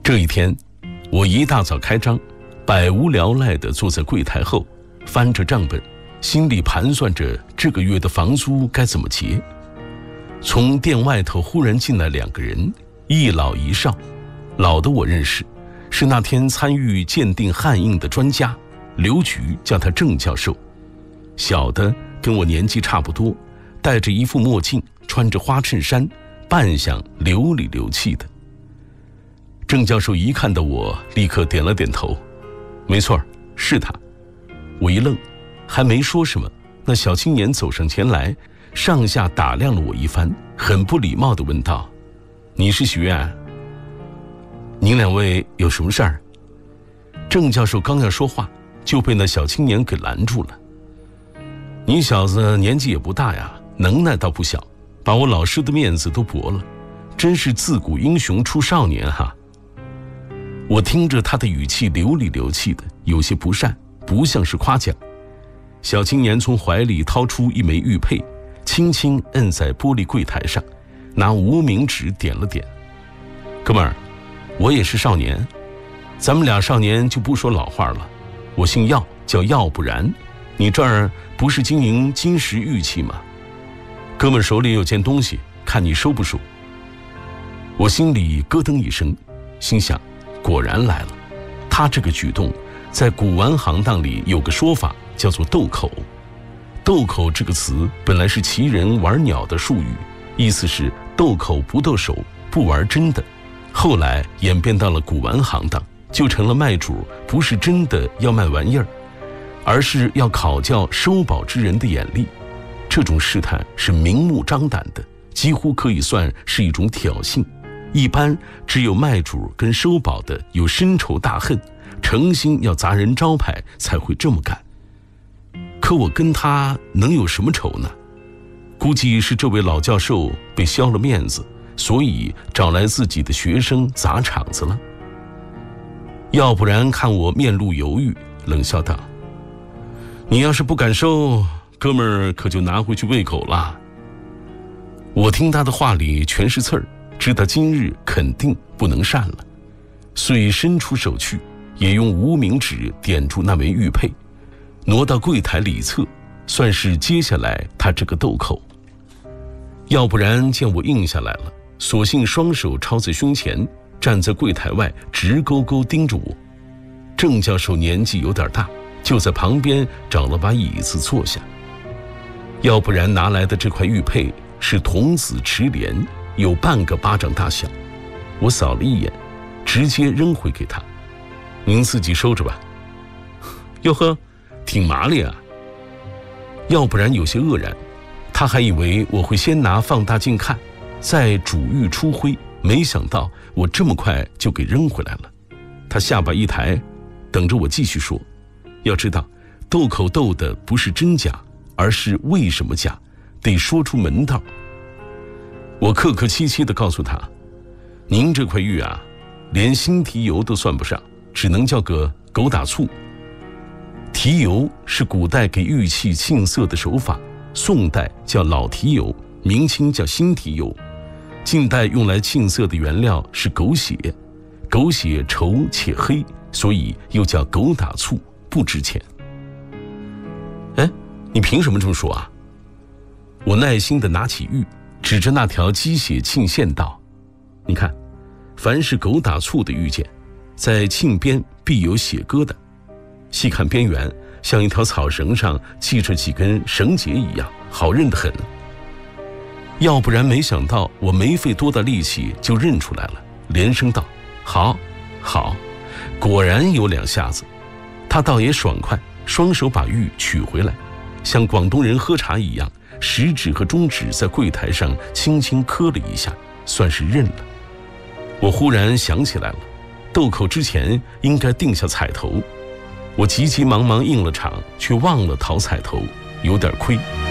这一天，我一大早开张，百无聊赖地坐在柜台后，翻着账本，心里盘算着这个月的房租该怎么结。从店外头忽然进来2个人，一老一少。老的我认识，是那天参与鉴定汉印的专家，刘局叫他郑教授。小的跟我年纪差不多，戴着一副墨镜，穿着花衬衫，扮相流里流气的。郑教授一看到我，立刻点了点头，没错，是他。我一愣，还没说什么，那小青年走上前来，上下打量了我一番，很不礼貌地问道：“你是许愿？您2位有什么事儿？”郑教授刚要说话，就被那小青年给拦住了。你小子年纪也不大呀，能耐倒不小，把我老师的面子都驳了，真是自古英雄出少年哈。我听着他的语气流里流气的，有些不善，不像是夸奖。小青年从怀里掏出一枚玉佩，轻轻摁在玻璃柜台上，拿无名指点了点。哥们儿，我也是少年，咱们俩少年就不说老话了。我姓药，叫药不然。你这儿不是经营金石玉器吗？哥们手里有件东西，看你收不收。我心里咯噔一声，心想果然来了。他这个举动在古玩行当里有个说法，叫做斗口。斗口这个词本来是奇人玩鸟的术语，意思是斗口不斗手，不玩真的。后来演变到了古玩行当，就成了卖主不是真的要卖玩意儿，而是要考教收宝之人的眼力。这种试探是明目张胆的，几乎可以算是一种挑衅。一般只有卖主跟收宝的有深仇大恨，诚心要砸人招牌才会这么干。可我跟他能有什么仇呢？估计是这位老教授被削了面子，所以找来自己的学生砸场子了。要不然看我面露犹豫，冷笑道：“你要是不敢收，哥们儿可就拿回去喂狗了。”我听他的话里全是刺儿，知道今日肯定不能善了，遂伸出手去，也用无名指点住那枚玉佩，挪到柜台里侧，算是接下来他这个斗口。要不然见我应下来了，索性双手抄在胸前，站在柜台外直勾勾盯着我。郑教授年纪有点大，就在旁边找了把椅子坐下。要不然拿来的这块玉佩是童子池莲，有半个巴掌大小。我扫了一眼，直接扔回给他：“您自己收着吧。”哟呵，挺麻利啊。要不然有些愕然，他还以为我会先拿放大镜看，再煮玉初灰，没想到我这么快就给扔回来了。他下巴一抬，等着我继续说。要知道，斗口斗的不是真假，而是为什么假，得说出门道。我客客气气地告诉他：“您这块玉啊，连新提油都算不上，只能叫个狗打醋。提油是古代给玉器沁色的手法，宋代叫老提油，明清叫新提油，近代用来沁色的原料是狗血，狗血稠且黑，所以又叫狗打醋，不值钱。”哎，你凭什么这么说啊？我耐心地拿起玉，指着那条鸡血沁线道：“你看，凡是狗打醋的玉件，在沁边必有血疙瘩，细看边缘，像一条草绳上系着几根绳结一样，好认得很。”要不然没想到我没费多大力气就认出来了，连声道：“好，好，果然有2下子。”他倒也爽快，双手把玉取回来，像广东人喝茶一样，食指和中指在柜台上轻轻磕了一下，算是认了。我忽然想起来了，斗口之前应该定下彩头，我急急忙忙应了场，却忘了讨彩头，有点亏。